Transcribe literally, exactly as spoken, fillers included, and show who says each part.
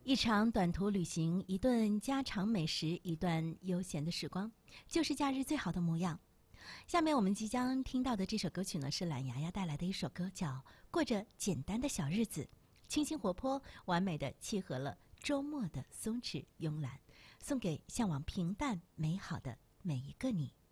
Speaker 1: 一场短途旅行，一顿家常美食，一段悠闲的时光，就是假日最好的模样。下面我们即将听到的这首歌曲呢，是懒牙牙带来的一首歌，叫《过着简单的小日子》，清新活泼，完美的契合了周末的松弛慵懒，送给向往平淡美好的每一个你。